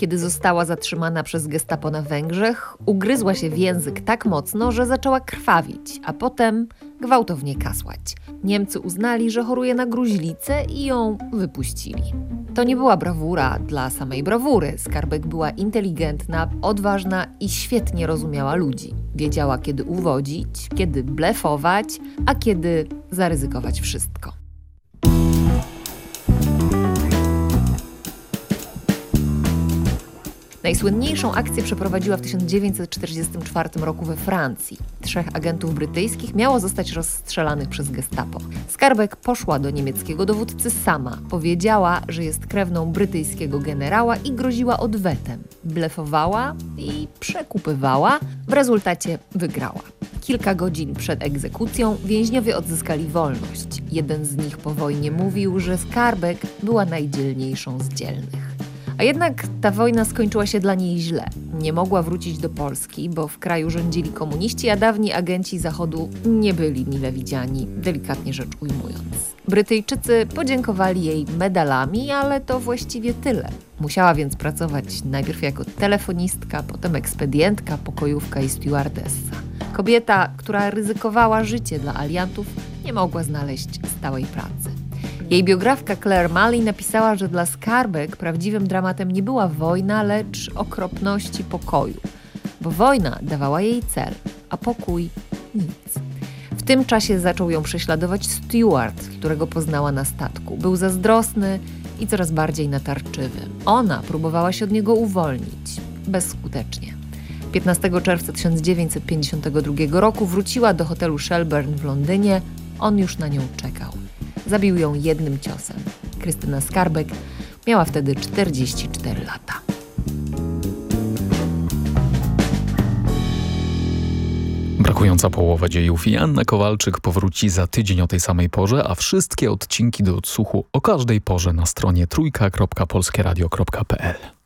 Kiedy została zatrzymana przez gestapo na Węgrzech, ugryzła się w język tak mocno, że zaczęła krwawić, a potem gwałtownie kasłać. Niemcy uznali, że choruje na gruźlicę i ją wypuścili. To nie była brawura dla samej brawury. Skarbek była inteligentna, odważna i świetnie rozumiała ludzi. Wiedziała, kiedy uwodzić, kiedy blefować, a kiedy zaryzykować wszystko. Najsłynniejszą akcję przeprowadziła w 1944 roku we Francji. 3 agentów brytyjskich miało zostać rozstrzelanych przez gestapo. Skarbek poszła do niemieckiego dowódcy sama. Powiedziała, że jest krewną brytyjskiego generała i groziła odwetem. Blefowała i przekupywała. W rezultacie wygrała. Kilka godzin przed egzekucją więźniowie odzyskali wolność. Jeden z nich po wojnie mówił, że Skarbek była najdzielniejszą z dzielnych. A jednak ta wojna skończyła się dla niej źle. Nie mogła wrócić do Polski, bo w kraju rządzili komuniści, a dawni agenci Zachodu nie byli mile widziani, delikatnie rzecz ujmując. Brytyjczycy podziękowali jej medalami, ale to właściwie tyle. Musiała więc pracować najpierw jako telefonistka, potem ekspedientka, pokojówka i stewardessa. Kobieta, która ryzykowała życie dla aliantów, nie mogła znaleźć stałej pracy. Jej biografka Claire Malley napisała, że dla Skarbek prawdziwym dramatem nie była wojna, lecz okropności pokoju. Bo wojna dawała jej cel, a pokój nic. W tym czasie zaczął ją prześladować steward, którego poznała na statku. Był zazdrosny i coraz bardziej natarczywy. Ona próbowała się od niego uwolnić. Bezskutecznie. 15 czerwca 1952 roku wróciła do hotelu Shelburne w Londynie. On już na nią czekał. Zabił ją jednym ciosem. Krystyna Skarbek miała wtedy 44 lata. Brakująca połowa dziejów i Anna Kowalczyk powróci za tydzień o tej samej porze, a wszystkie odcinki do odsłuchu o każdej porze na stronie trójka.polskieradio.pl.